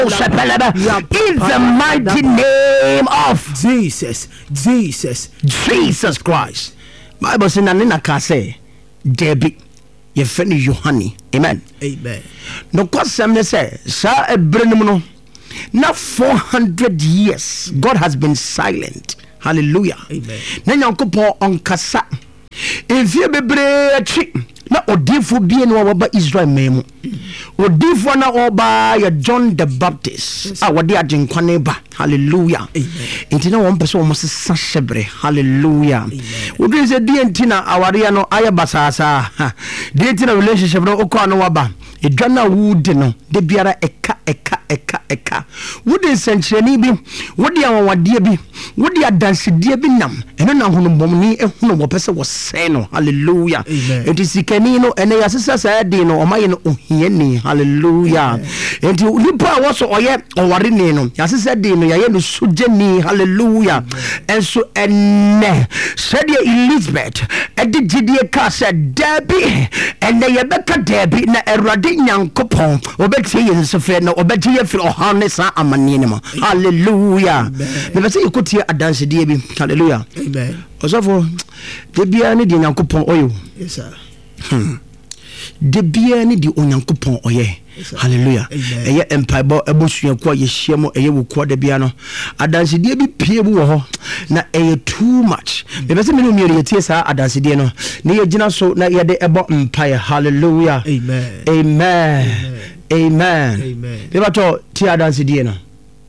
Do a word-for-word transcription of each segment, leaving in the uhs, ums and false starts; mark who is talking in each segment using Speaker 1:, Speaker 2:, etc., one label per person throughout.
Speaker 1: In the mighty name of
Speaker 2: Jesus, Jesus,
Speaker 1: Jesus Christ. Bible says na nina ka say Debbie ye friend Yohani. Amen.
Speaker 2: Amen.
Speaker 1: No kwasem ne say sa ebrenum no na four hundred years God has been silent. Hallelujah.
Speaker 2: Amen.
Speaker 1: Na Nyankopɔn onkasa. Enfie bebre atwi na odifo bie no waba Israel memu. Odifo na oba ya John the Baptist. Ah wode adenkwane ba. Hallelujah. Enti na won pese wo sesa hyebre. Hallelujah. Wodin se die enti na aware no aye basasa. Die enti na relationship no okọ no waba. Edwana wude no de biara eka eka eka eka. Wodin senkyereni bi, wodi awawade bi, wodi adansede bi nam. Eno na honombomni ehunu wo pese wo se no. Hallelujah. Enti sikani no ene yasesa sa de no omaye no ohiani. Hallelujah. Enti nipa wo so oye oware ni no yasesa de no yaye no sujeni. Hallelujah. Enso enne said Elizabeth edi gidie ka se Debbie enne yebeka Debbie na erade Nyankopon obetie yensefre na obetie firi ohane sa amane ne ma. Hallelujah. Me bese ikotie adanse de bi. Hallelujah.
Speaker 2: Amen.
Speaker 1: Osofo de bia ne de Nyankopon oyo.
Speaker 2: Yes sir.
Speaker 1: Hmm. De bia ne de Onyankopon oye. Hallelujah. Eye empire ebosua kwa yehia mo eye wukwa de bia no adanse de bi pie bu wo ho na eye too much. Me bese me no mi yetie sa adanse de no ne ye gina so na ye de ebo empire. Hallelujah.
Speaker 2: Amen.
Speaker 1: Amen. Amen.
Speaker 2: Amen.
Speaker 1: Me bato ti adanse de no.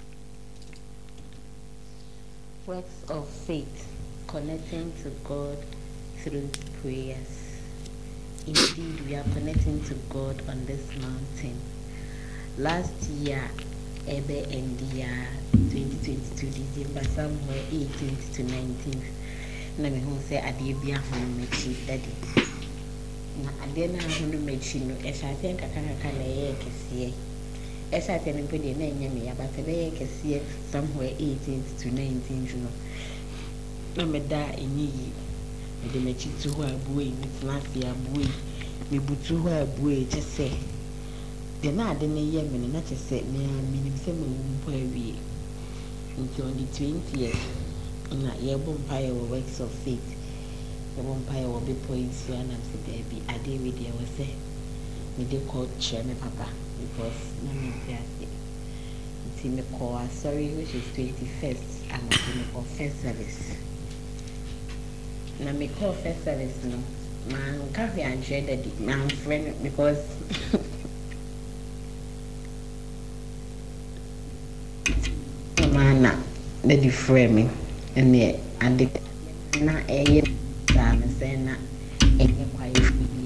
Speaker 3: Works of faith, connecting to God through prayers. Indeed, we are connecting to God on this mountain. Last year, Ebe and year twenty twenty-two, December, somewhere eighteenth to nineteenth, na me hon say ade bia hon mechi daddy. Na ade na hon mechi no, e sha ten kaka kaka na ye kese. E sha ten mpo de na nya me ya but be ye kese somewhere eighteenth to nineteenth no. Na me da enyi de mechi tu ho abue ni flafi abue me butu ho abue che se de na ade ne ye me na che se me minim se me mpo awie until on the twentieth na ye bom paye wo works of faith ye bom paye wo be points so na se there be ade we there we say me de call chair me papa because na me there until me call sorry which is twenty-first and me call first service. Na me call first service no man cafe and share that my friend because man na the friend me and me and the na eh na me say na eh quiet baby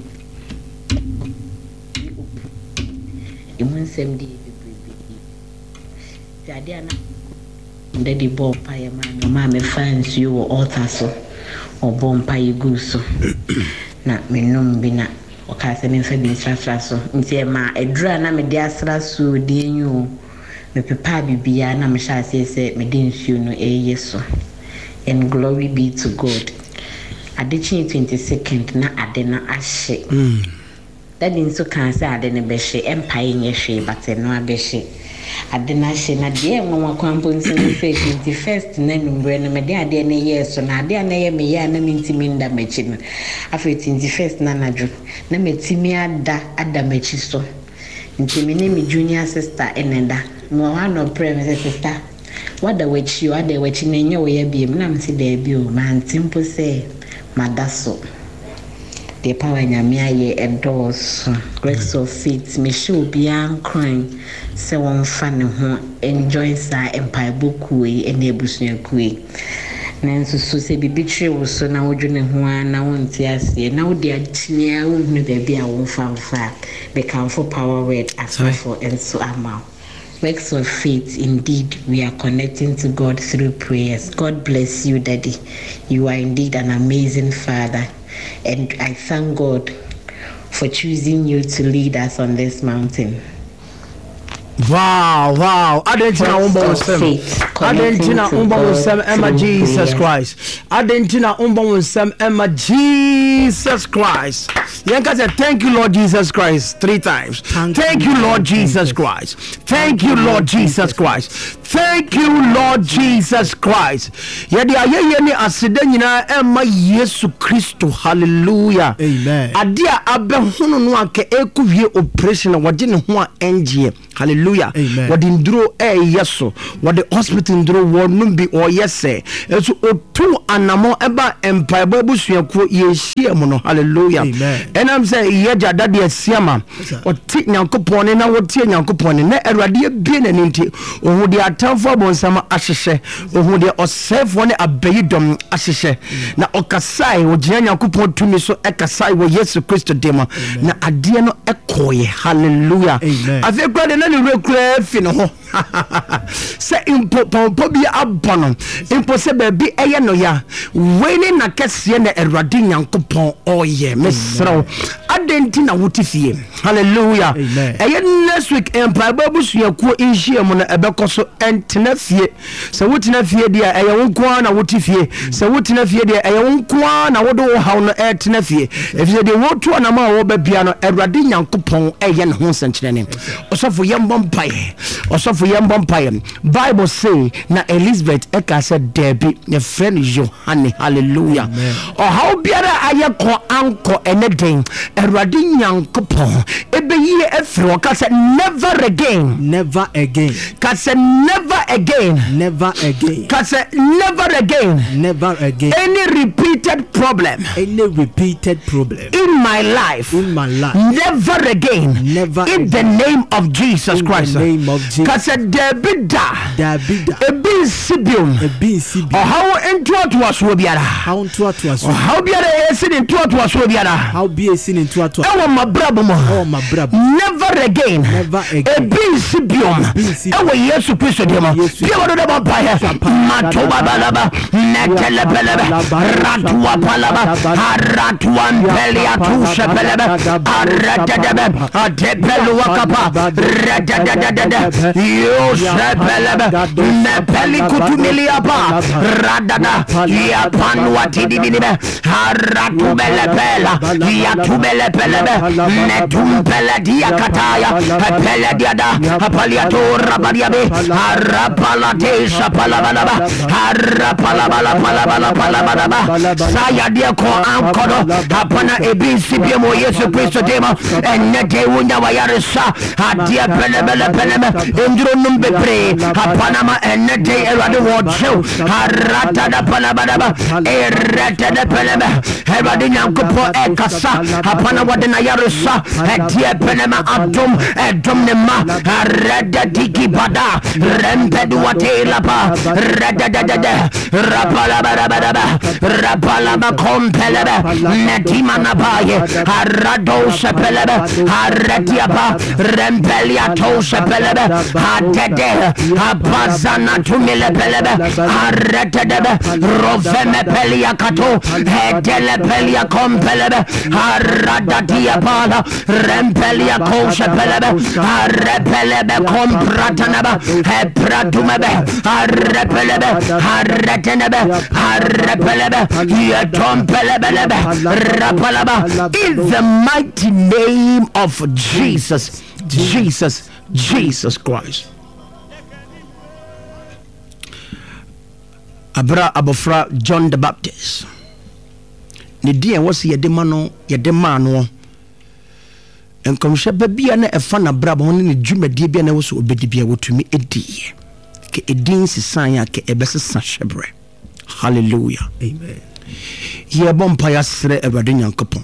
Speaker 3: you want some day baby jadi ana the bomb pie man ma me fans you altar so obompa yiguso na menum bi na okase me fa bi trafra so nti e ma edura na me de asra so de enyu me pepa bibia na me sha se se me de nsuo no eye so and glory be to God. Adichi twenty-second na ade na ahye mm that means so can say ade ne be hye empire nye hye but no abehye ade na hye na de enwa kwampo nsin say twenty-first na number na me de ade na ye so na ade na ye me ya na mintimi nda machi no afa twenty-first na nadwo na metimi ada ada machi so ntimi ne me junior sister enenda no one of prime sister what the wachi what the wachi na nye wo ya biem na msi da bi o man simple say madaso the power nyame aye endorse works of faith me show beyond crime se won fa ne ho enjoy sa empire boku e na ebusuan kue na nso so se bibitwe wo so na wodwene ho na wonte ase na wodi achinia wo hunu da bia wo fa fa the council power word as for and so amount. Works of faith, indeed, we are connecting to God through prayers. God bless you, Daddy. You are indeed an amazing Father. And I thank God for choosing you to lead us on this mountain.
Speaker 1: Wow, wow. Adentina umba unsem. Adentina umba unsem Emma Jesus Christ. Adentina umba unsem Emma Jesus Christ. Yanka said, thank you, Lord Jesus Christ, three times. Thank, thank you, Lord Jesus Christ. Thank you, Lord Jesus Christ. Thank you, Lord Jesus Christ. Yadi aye ni asidanyina Emma Yesu Christo. Hallelujah.
Speaker 2: Amen.
Speaker 1: Adia abe hunu nuwa ke eku vie operation wajini huwa enjie. Hallelujah.
Speaker 2: Amen.
Speaker 1: What in draw a yeso, what the hospital draw war numbi or yes, it's two anamo eba empire babus ye share mono. Hallelujah.
Speaker 2: Amen.
Speaker 1: And I'm saying, Yaja daddy siama or take Yankupon and I would take Yankupon and a radia being an inti or who they are town for Bonsama Ashishe or who they are self one a bedom Ashishe. Na Okasai or Janya Kupon to me so Ekasai were yes Christo dema na adiano ekoye. Hallelujah.
Speaker 2: Amen.
Speaker 1: I think God any real craft in ho say impo pompo bi abono impo se be bi eye no ya weni na kese na Awurade Nyankopon oye mesro adenti na wotifie. Hallelujah. Eye next week empire babusu yakuo inhie mo na ebekoso entena fie se wotina fie dia eye wonko na wotifie se wotina fie dia eye wonko na wodo wo haw no entena fie efise de wotu na ma wo ba bia no Awurade Nyankopon eye ne ho senkyerene osofo yembo mpaye osofo yembo mpaye Bible say na Elizabeth eka said Debbie your friend Johanne. Hallelujah. O how biara aye ko anko eneden Awurade Nyankopon ebe ye efro ka say never again,
Speaker 2: never again,
Speaker 1: ka say never again,
Speaker 2: never again,
Speaker 1: ka say never again,
Speaker 2: never again,
Speaker 1: any repeated problem,
Speaker 2: any repeated problem
Speaker 1: in my life,
Speaker 2: in my life,
Speaker 1: never again,
Speaker 2: never
Speaker 1: in
Speaker 2: again.
Speaker 1: the name of Jesus
Speaker 2: In
Speaker 1: Christ.
Speaker 2: the name of Jesus.
Speaker 1: Ka say Debida,
Speaker 2: Debida,
Speaker 1: ebi sibium,
Speaker 2: ebi sibium.
Speaker 1: or how into to us will be biara,
Speaker 2: How to to us?
Speaker 1: or how biara is in to us will be biara,
Speaker 2: How be a sin into to us?
Speaker 1: ewa mabrabo mo.
Speaker 2: Oh my brother.
Speaker 1: Never again.
Speaker 2: Never again.
Speaker 1: Ebi sibium. Ewa Yesu Kristo demo. Pia wado demo paye. Matoba balaba. Netele pelebe. Ratua palaba. Aratua mpelia tushe pelebe. Arededebe. Adepelu wakapa. Redededede. Yose pelebe. Nepeli kutumili apa. Radada. Yapan watidididebe. Aratu belepela. Yatubele pelebe. Netum peladia kataya. Peladia da. Paliato rabadiabe. Arapalate shapalabalaba. Arapalabala palabala palabalaba. Saya dia ko ankodo. Apana ebi sibiemo Yesu Kristo demo. Enete unya wayarisa. Adia pelebele pelebe. Indro numbe pre. Apana ma enete erade wocho. Arata da palabalaba. Erete de pelebe. Erade nyankopo ekasa. Apana wadena yarisa. Etie pelema atom. Edom nema. Reda diki bada. Rempedu watela pa. Reda da da da. Rapalabalaba. Rapalaba kompelebe. Netima nabaye. Arado sepelebe. Aretia pa. Rempelia to sepelebe. Adede. Abazana tumile pelebe. Aretedebe. Roveme pelia kato. Hedele pelia kompelebe. Aradatia pala. Rempelia ko sepelebe. Arepelebe kompratanaba. Hepratumebe. Arepelebe. Aretenebe. Arepelebe. Yetompelebelebe. Rapalaba. In the mighty name of Jesus. Jesus. Jesus Christ. Abra abofra John the Baptist. Ne dia wasi yedema no yedema no. Enkomhwe babia na efa na brabo ho ne dwumadie bia na wo so obedi bia wotumi edi ke edin sisan ya ke ebesesa hwebre. Hallelujah.
Speaker 2: Amen.
Speaker 1: Ye bompa ya sere Awurade Nyankopon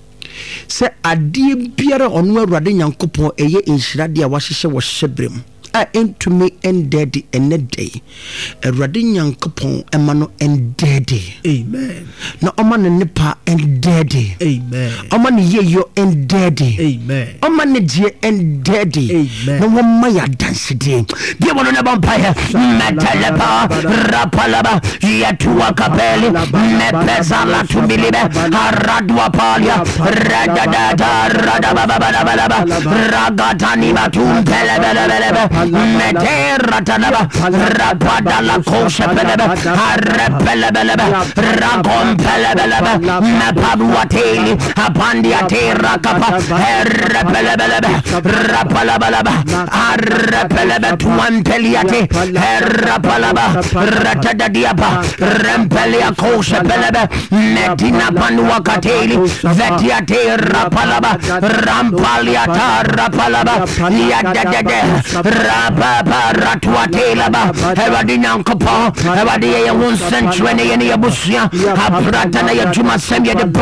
Speaker 1: se adie biara onu Awurade Nyankopon eye inhirade a wahyehyɛ wo hwebrem a entumi endedi enede Awurade Nyankopɔn ema no endedi
Speaker 2: Amen.
Speaker 1: na ɔma ne nipa endedi
Speaker 2: Amen.
Speaker 1: ɔma ne yeyo endedi
Speaker 2: Amen.
Speaker 1: ɔma ne die endedi
Speaker 2: Amen.
Speaker 1: na wɔma ya dansedi die wono ne bompaye metelepa rapalaba yatua kapeli mepezala tumbilibe aradwa palia radadada radababababa ragatani batumpelebelebelebe meteratanaba rapadala koshepelebe arepelebelebe ragompelebelebe mepabuateli apandiatera kapa erepelebelebe rapalabalaba arepelebe tuampeliate erapalaba ratadadiapa rempelia koshepelebe medina panuakateli vetiate rapalaba rampaliata rapalaba yadadade rapapa ratuatelaba Awurade Nyankopɔn Awurade yɛ wo nsɛnkyerɛnne yɛ ne yɛbusua abrata na yɛdwuma sɛm yɛde